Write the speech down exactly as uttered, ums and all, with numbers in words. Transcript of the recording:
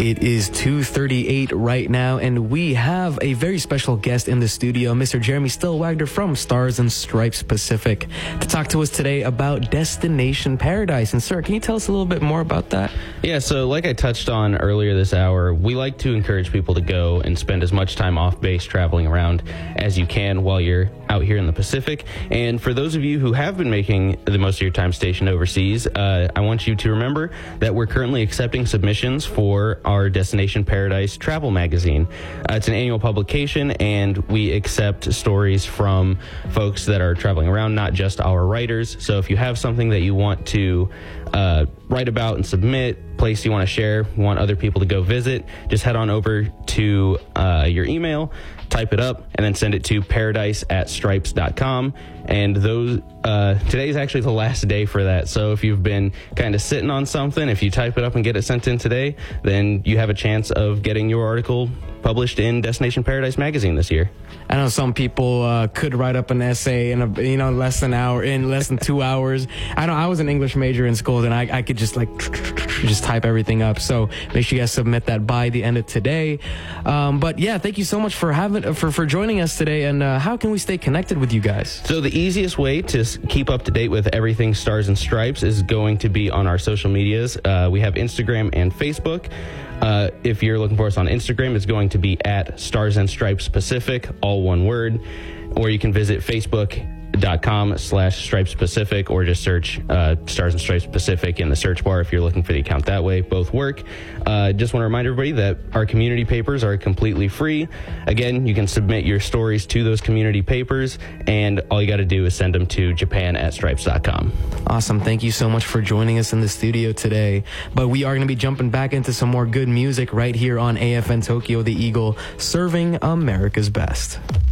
It is two thirty-eight right now, and we have a very special guest in the studio, Mister Jeremy Stillwagner from Stars and Stripes Pacific, to talk to us today about Destination Paradise. And sir, can you tell us a little bit more about that? Yeah, so like I touched on earlier this hour, we like to encourage people to go and spend as much time off base traveling around as you can while you're out here in the Pacific. And for those of you who have been making the most of your time stationed overseas, uh, I want you to remember that we're currently accepting submissions for our Destination Paradise travel magazine. Uh, it's an annual publication, and we accept stories from folks that are traveling around, not just our writers. So if you have something that you want to uh, write about and submit, place you want to share, want other people to go visit, just head on over to uh, your email, type it up, and then send it to paradise at stripes dot com. And those uh, today is actually the last day for that. So if you've been kind of sitting on something, if you type it up and get it sent in today, then you have a chance of getting your article published in Destination Paradise magazine this year. I know some people uh, could write up an essay in a, you know, less than an hour, in less than two hours. I know I was an English major in school, and I, I could just like just type everything up. So make sure you guys submit that by the end of today. Um, but yeah, thank you so much for having for for joining us today. And uh, how can we stay connected with you guys? So the easiest way to s- keep up to date with everything Stars and Stripes is going to be on our social medias. Uh, we have Instagram and Facebook. Uh, if you're looking for us on Instagram, it's going to be at Stars and Stripes Pacific, all one word. Or you can visit facebook.com slash Stripes Pacific, or just search uh, Stars and Stripes Pacific in the search bar if you're looking for the account that way. Both work. Uh, just want to remind everybody that our community papers are completely free. Again, you can submit your stories to those community papers, and all you got to do is send them to japan at stripes dot com. Awesome. Thank you so much for joining us in the studio today. But we are going to be jumping back into some more good music right here on A F N Tokyo, the Eagle, serving America's best.